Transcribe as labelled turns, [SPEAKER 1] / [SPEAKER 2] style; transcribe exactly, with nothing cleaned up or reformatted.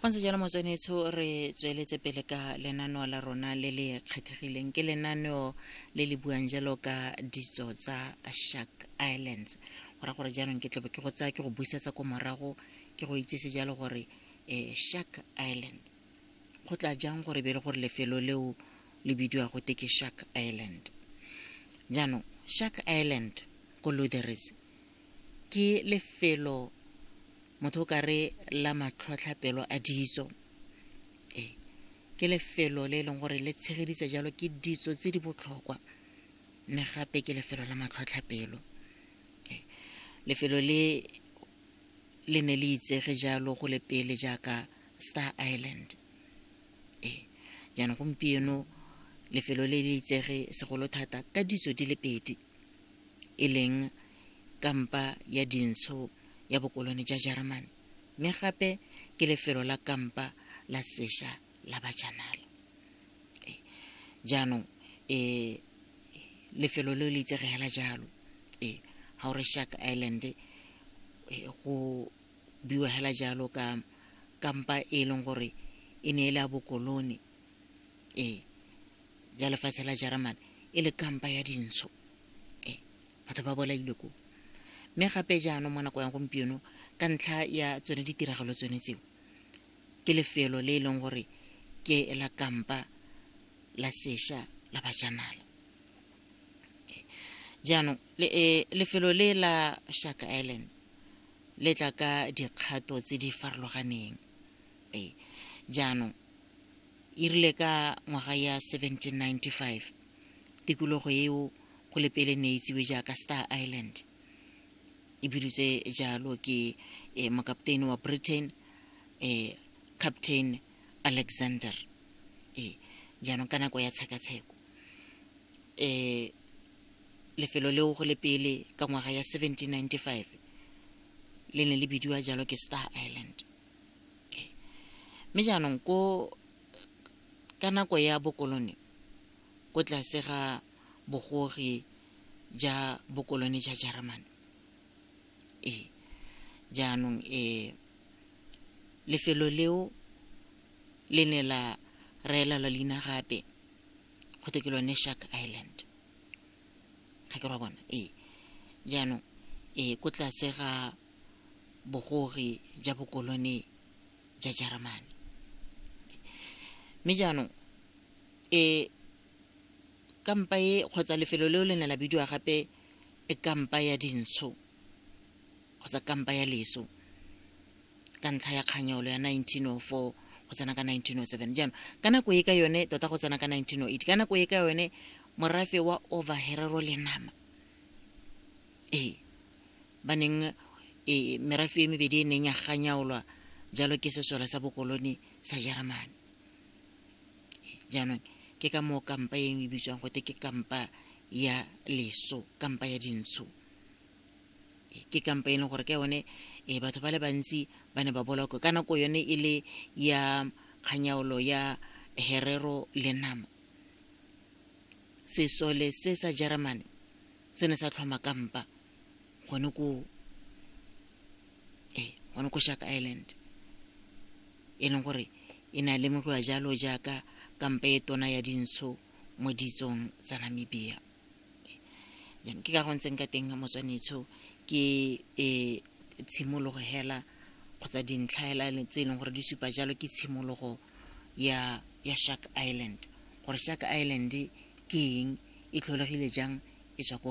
[SPEAKER 1] ntse jalo motswanetso re tsweletse pele ka lenaneo la rona le le kgethegileng ke lenaneo le le buang jalo ka ditso tsa Shark Islands gora gore jaanong ke tlebe ke go tsaya ke go buisetsa ko morago ke go itsise jalo gore eh Shark Island go tla jang gore be le gore lefelo leo le bidiwa go teke Shark Island. Jaanong Shark Island ko Luther's ke lefelo motho ka re la matlhotlhapelo a ditso eh ke lefelo le leng gore le tshegeditse jalo ke ditso tse di botlhokwa mme gape ke lefelo la matlhotlhapelo eh lefelo le le ne le itsege jalo go le pele jaaka Star Island eh jana gompieno lefelo le le itsege segolo thata ka ditso di le pedi e leng kampa ya dintsho ya bokolone ja German mme gape ke lefelo la kampa la sesha la bajanala eh jaanong eh lefelo le le itsege hela jalo eh ha re Shark Island eh go biwa hela jalo ka kampa e leng gore e ne le a bokolone eh ja lefatshe la German e le kampa ya dintsho eh batho ba bola ile ko mme gape jaanong mo nako ya gompieno ka ntlha ya tsone ditiragalo tsone tseo ke lefelo le leng gore ke la kampa la sesha la bajanala jaanong le lefelo le la Shark Island le tla ka dikgato tse di farologaneng eh jaanong irile ka ngwaga ya seventeen ninety-five tikologo eo go le pele ne itsiwe jaaka Star Island e biditse jalo ke eh, mokapteini wa Britain eh Captain Alexander eh jaanong kana go ya tshekatsheko eh lefelo leo go le pele ka ngwaga ya seventeen ninety-five le ne le bidiwa jalo ke Star Island eh me jaanong ko kana go ya bokolone go tla sega bogogi ja bokolone ja German eh jaanong eh lefelo leo le ne la reela la lina gape go tekelwane Shark Island ga ke ra bona eh jaanong eh go tla sega bogogi ja bokolone ja German me jaanong eh kampa e kgotsa lefelo leo le ne la bidiwa gape e kampa ya dintsho kgotsa kampa ya leso ka ntlha ya kganyolo ya nineteen oh four go tsena ka nineteen oh seven jaanong kana go e ka yone tota go tsena ka nineteen oh eight kana go e ka yone morafe wa Overherero le nama eh baneng eh merafe e mebedi e neng ya ganyaolwa jalo ke sesola sa bokolone sa German jaanong ke ka mo kampa e e bitswang go te ke kampa ya leso kampa ya dintsho ke kampa e leng gore ke yone e batho ba le bantsi ba ne ba bola go kana go yone e le ya kganyaolo ya Herero le nama sesole se sa German se ne sa tlhoma kampa gone go eh gone go Shark Island e leng gore e na le mogwa jalo jaaka kampa e tona ya dintsho mo ditsong tsa Namibia jang ke ka go ntseng ka teng motswanetso ke e tshimologo hela kgotsa dintlhaela le tse leng gore di supa jalo ke tshimologo ya ya Shark Island gore Shark Island ke eng e tlholegile jang e tswa